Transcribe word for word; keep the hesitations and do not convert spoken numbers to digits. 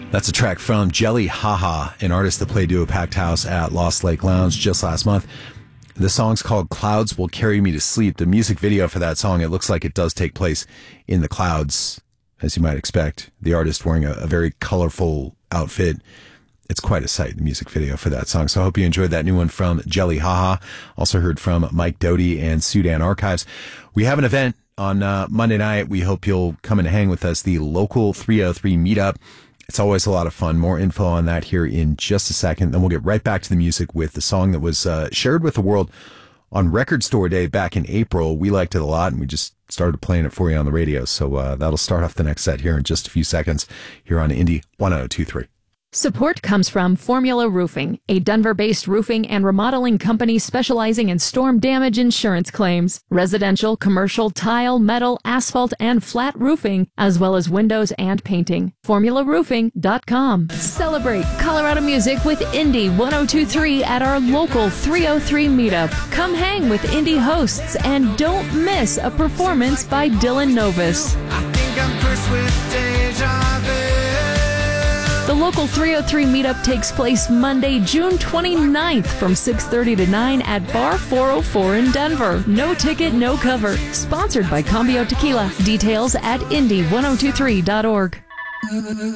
That's a track from Jelly Haha, an artist that played to a packed house at Lost Lake Lounge just last month. The song's called Clouds Will Carry Me to Sleep. The music video for that song, it looks like it does take place in the clouds, as you might expect. The artist wearing a, a very colorful outfit. It's quite a sight, the music video for that song. So I hope you enjoyed that new one from Jelly Haha. Also heard from Mike Doty and Sudan Archives. We have an event on uh, Monday night. We hope you'll come and hang with us, the Local three oh three Meetup. It's always a lot of fun. More info on that here in just a second. Then we'll get right back to the music with the song that was uh, shared with the world on Record Store Day back in April. We liked it a lot, and we just started playing it for you on the radio. So uh, that'll start off the next set here in just a few seconds here on Indie one oh two three. Support comes from Formula Roofing, a Denver-based roofing and remodeling company specializing in storm damage insurance claims, residential, commercial, tile, metal, asphalt, and flat roofing, as well as windows and painting. formula roofing dot com. Celebrate Colorado music with Indie one oh two three at our local three oh three meetup. Come hang with Indie hosts and don't miss a performance by Dylan Novus. I think I'm cursed with deja vu. The Local three oh three meetup takes place Monday, June twenty-ninth from six thirty to nine at Bar four oh four in Denver. No ticket, no cover. Sponsored by Cambio Tequila. Details at indie one oh two three dot org.